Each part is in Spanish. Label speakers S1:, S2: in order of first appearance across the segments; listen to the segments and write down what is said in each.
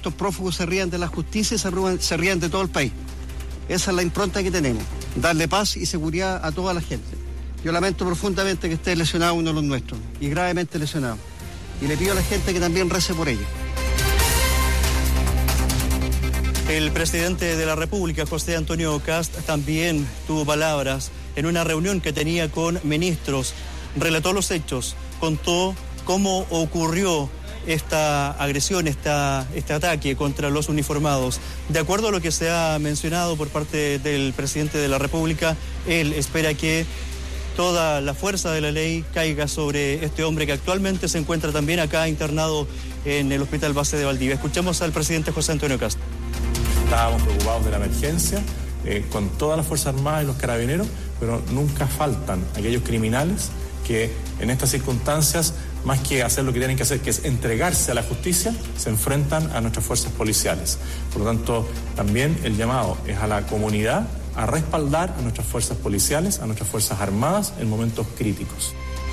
S1: estos prófugos se rían de la justicia y se rían de todo el país. Esa es la impronta que tenemos, darle paz y seguridad a toda la gente. Yo lamento profundamente que esté lesionado uno de los nuestros, y gravemente lesionado. Y le pido a la gente que también rece por ello.
S2: El presidente de la República, José Antonio Kast, también tuvo palabras en una reunión que tenía con ministros. Relató los hechos, contó cómo ocurrió esta agresión, este ataque contra los uniformados. De acuerdo a lo que se ha mencionado por parte del presidente de la República, él espera que toda la fuerza de la ley caiga sobre este hombre que actualmente se encuentra también acá internado en el Hospital Base de Valdivia. Escuchemos al presidente José Antonio Kast.
S3: Estábamos preocupados de la emergencia con todas las Fuerzas Armadas y los carabineros, pero nunca faltan aquellos criminales que en estas circunstancias, más que hacer lo que tienen que hacer, que es entregarse a la justicia, se enfrentan a nuestras fuerzas policiales. Por lo tanto, también el llamado es a la comunidad a respaldar a nuestras fuerzas policiales, a nuestras fuerzas armadas en momentos críticos.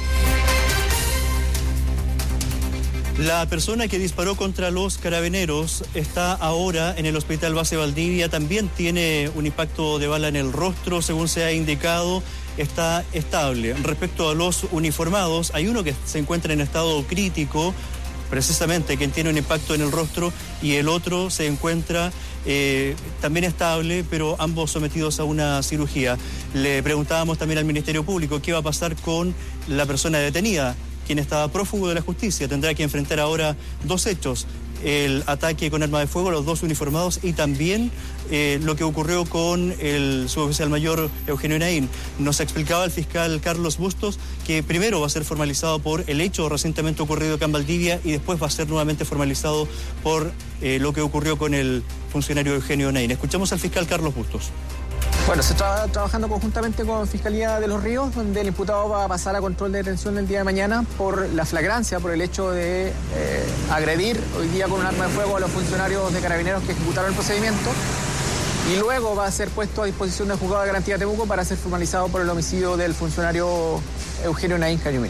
S2: La persona que disparó contra los carabineros está ahora en el Hospital Base Valdivia. También tiene un impacto de bala en el rostro, según se ha indicado. Está estable. Respecto a los uniformados, hay uno que se encuentra en estado crítico, precisamente quien tiene un impacto en el rostro, y el otro se encuentra también estable, pero ambos sometidos a una cirugía. Le preguntábamos también al Ministerio Público qué va a pasar con la persona detenida, quien estaba prófugo de la justicia. Tendrá que enfrentar ahora dos hechos: el ataque con arma de fuego a los dos uniformados y también lo que ocurrió con el suboficial mayor Eugenio Naín. Nos explicaba el fiscal Carlos Bustos que primero va a ser formalizado por el hecho recientemente ocurrido acá en Valdivia y después va a ser nuevamente formalizado por lo que ocurrió con el funcionario Eugenio Naín. Escuchamos al fiscal Carlos Bustos.
S4: Bueno, se está trabajando conjuntamente con Fiscalía de los Ríos, donde el imputado va a pasar a control de detención el día de mañana por la flagrancia, por el hecho de agredir hoy día con un arma de fuego a los funcionarios de carabineros que ejecutaron el procedimiento, y luego va a ser puesto a disposición del juzgado de garantía de Temuco para ser formalizado por el homicidio del funcionario Eugenio Naín Cayumil.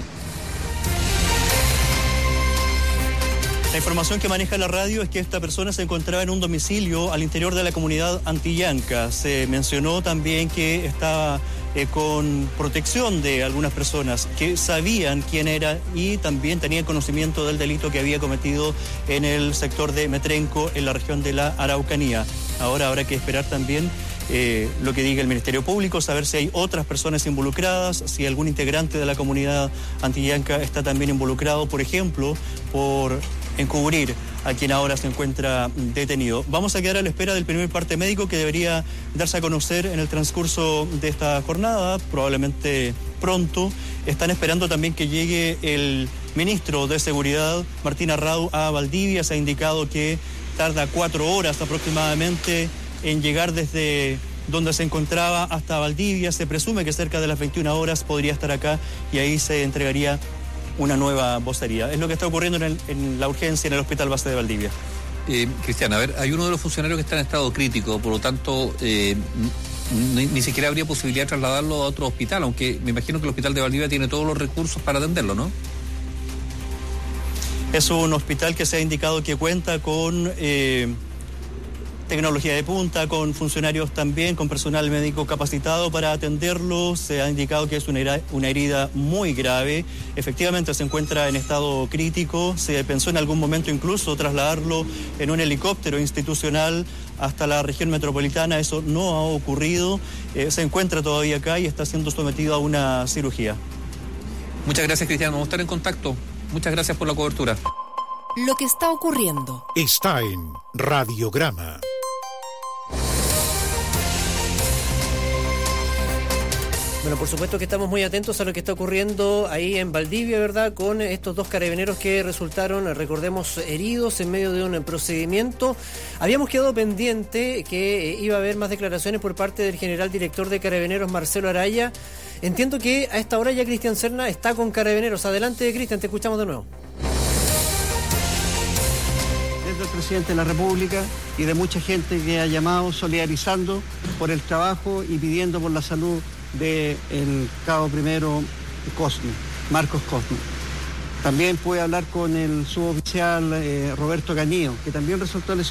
S2: La información que maneja la radio es que esta persona se encontraba en un domicilio al interior de la comunidad Antillanca. Se mencionó también que estaba con protección de algunas personas que sabían quién era y también tenían conocimiento del delito que había cometido en el sector de Metrenco, en la región de la Araucanía. Ahora habrá que esperar también lo que diga el Ministerio Público, saber si hay otras personas involucradas, si algún integrante de la comunidad Antillanca está también involucrado, por ejemplo, por encubrir a quien ahora se encuentra detenido. Vamos a quedar a la espera del primer parte médico que debería darse a conocer en el transcurso de esta jornada, probablemente pronto. Están esperando también que llegue el ministro de Seguridad, Martín Arrau, a Valdivia. Se ha indicado que tarda 4 horas aproximadamente en llegar desde donde se encontraba hasta Valdivia. Se presume que cerca de las 21 horas podría estar acá y ahí se entregaría una nueva vocería. Es lo que está ocurriendo en la urgencia en el Hospital Base de Valdivia.
S5: Cristian, a ver, hay uno de los funcionarios que está en estado crítico, por lo tanto, ni siquiera habría posibilidad de trasladarlo a otro hospital, aunque me imagino que el Hospital de Valdivia tiene todos los recursos para atenderlo, ¿no?
S2: Es un hospital que se ha indicado que cuenta con tecnología de punta, con funcionarios también, con personal médico capacitado para atenderlo. Se ha indicado que es una herida muy grave. Efectivamente se encuentra en estado crítico. Se pensó en algún momento incluso trasladarlo en un helicóptero institucional hasta la región metropolitana. Eso no ha ocurrido. Se encuentra todavía acá y está siendo sometido a una cirugía.
S5: Muchas gracias, Cristian. Vamos a estar en contacto. Muchas gracias por la cobertura.
S6: Lo que está ocurriendo
S7: está en Radiograma.
S8: Bueno, por supuesto que estamos muy atentos a lo que está ocurriendo ahí en Valdivia, ¿verdad? Con estos dos carabineros que resultaron, recordemos, heridos en medio de un procedimiento. Habíamos quedado pendiente que iba a haber más declaraciones por parte del general director de Carabineros, Marcelo Araya. Entiendo que a esta hora ya Cristian Serna está con Carabineros. Adelante, Cristian, te escuchamos de nuevo.
S1: Desde el presidente de la República y de mucha gente que ha llamado solidarizando por el trabajo y pidiendo por la salud del cabo primero Cosme, Marcos Cosme. También pude hablar con el suboficial Roberto Cañillo, que también resultó lesionado.